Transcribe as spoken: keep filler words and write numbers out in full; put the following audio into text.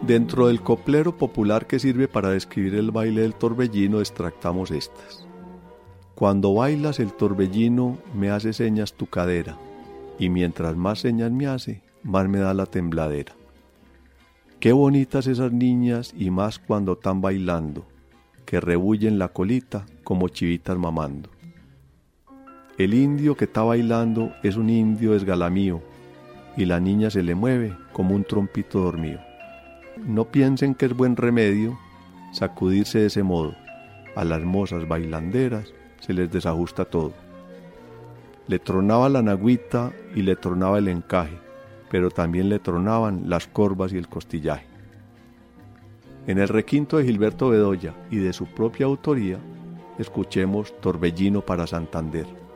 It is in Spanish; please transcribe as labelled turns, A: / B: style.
A: Dentro del coplero popular que sirve para describir el baile del torbellino extractamos estas. Cuando bailas el torbellino me hace señas tu cadera, y mientras más señas me hace, más me da la tembladera. Qué bonitas esas niñas y más cuando están bailando, que rebullen la colita como chivitas mamando. El indio que está bailando es un indio esgalamío, y la niña se le mueve como un trompito dormido. No piensen que es buen remedio sacudirse de ese modo. A las mozas bailanderas se les desajusta todo. Le tronaba la nagüita y le tronaba el encaje, pero también le tronaban las corvas y el costillaje. En el requinto de Gilberto Bedoya y de su propia autoría, escuchemos Torbellino para Santander.